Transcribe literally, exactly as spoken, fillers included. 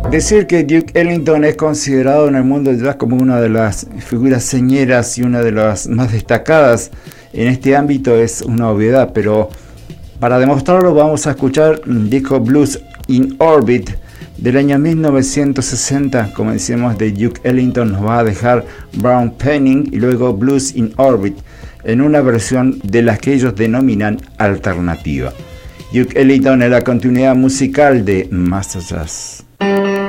Decir que Duke Ellington es considerado en el mundo del jazz como una de las figuras señeras y una de las más destacadas en este ámbito es una obviedad, pero para demostrarlo vamos a escuchar un disco Blues in Orbit del año mil novecientos sesenta. Como decíamos, de Duke Ellington nos va a dejar Brown Penning y luego Blues in Orbit en una versión de las que ellos denominan alternativa. Duke Ellington es la continuidad musical de Master Jazz.